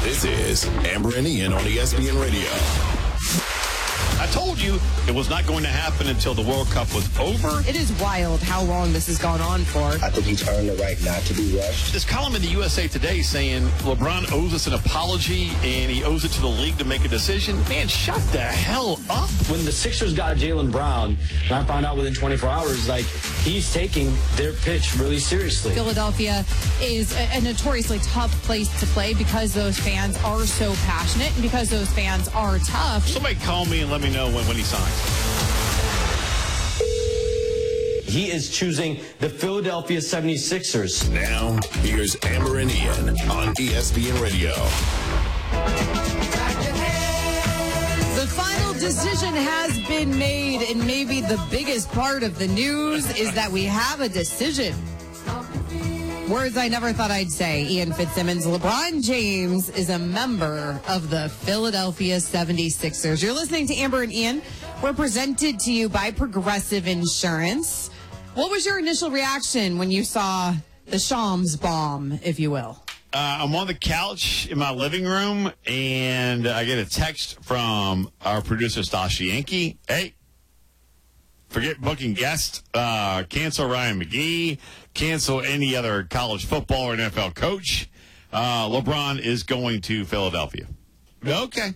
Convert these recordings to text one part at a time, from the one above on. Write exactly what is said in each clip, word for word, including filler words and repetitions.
This is Amber and Ian on E S P N Radio. I told you it was not going to happen until the World Cup was over. It is wild how long this has gone on for. I think he's earned the right not to be rushed. This column in the U S A Today saying LeBron owes us an apology and he owes it to the league to make a decision. Man, shut the hell up. When the Sixers got Jaylen Brown, and I found out within twenty-four hours, like, he's taking their pitch really seriously. Philadelphia is a, a notoriously tough place to play because those fans are so passionate and because those fans are tough. Somebody call me and let me know when, when he signs. He is choosing the Philadelphia seventy-sixers. Now, here's Amber and Ian on E S P N Radio. The final decision has been made, and maybe the biggest part of the news is that we have a decision. Words I never thought I'd say. Ian Fitzsimmons. LeBron James is a member of the Philadelphia seventy-sixers. You're listening to Amber and Ian. We're presented to you by Progressive Insurance. What was your initial reaction when you saw the Shams bomb, if you will? Uh, I'm on the couch in my living room, and I get a text from our producer, Stasha Yankee. Hey, forget booking guests. Uh, cancel Ryan McGee. Cancel any other college football or N F L coach. Uh, LeBron is going to Philadelphia. Okay.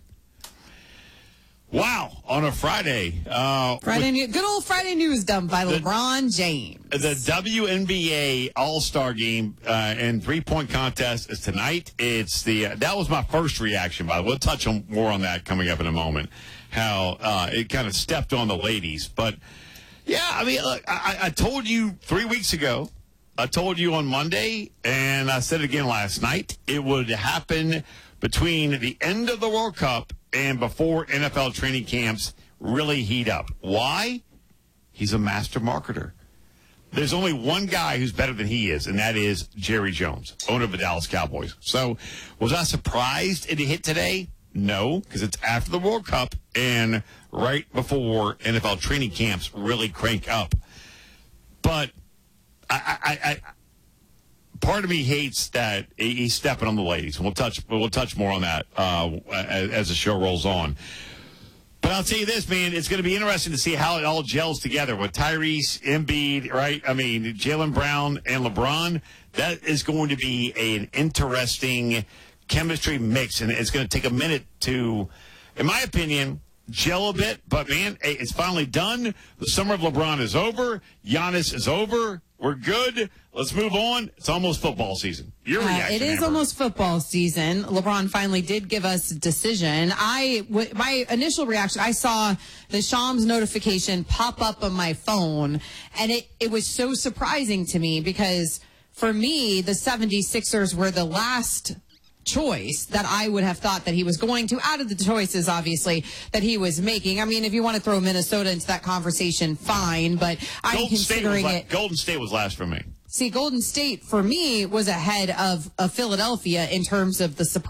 Wow. On a Friday. Uh, Friday, new, good old Friday news done by the, LeBron James. The W N B A All-Star Game uh, and three-point contest is tonight. It's the uh, that was my first reaction. By the way, we'll touch on more on that coming up in a moment. How uh, it kind of stepped on the ladies, but yeah, I mean, look, I, I told you three weeks ago. I told you on Monday, and I said it again last night. It would happen between the end of the World Cup and before N F L training camps really heat up. Why? He's a master marketer. There's only one guy who's better than he is, and that is Jerry Jones, owner of the Dallas Cowboys. So was I surprised it hit today? No, because it's after the World Cup and right before N F L training camps really crank up. But I, I, I part of me hates that he's stepping on the ladies. We'll touch we'll touch more on that uh, as, as the show rolls on. But I'll tell you this, man, it's going to be interesting to see how it all gels together with Tyrese, Embiid, right? I mean, Jaylen Brown and LeBron. That is going to be an interesting chemistry mix, and it's going to take a minute to, in my opinion, gel a bit. But, man, hey, it's finally done. The summer of LeBron is over. Giannis is over. We're good. Let's move on. It's almost football season. Your reaction, uh, It is Amber. almost football season. LeBron finally did give us a decision. I, w- my initial reaction, I saw the Shams notification pop up on my phone, and it, it was so surprising to me because, for me, the seventy-sixers were the last choice that I would have thought that he was going to, out of the choices, obviously, that he was making. I mean, if you want to throw Minnesota into that conversation, fine, but I'm Golden considering State was it. la- Golden State was last for me. See, Golden State, for me, was ahead of, of Philadelphia in terms of the surprise.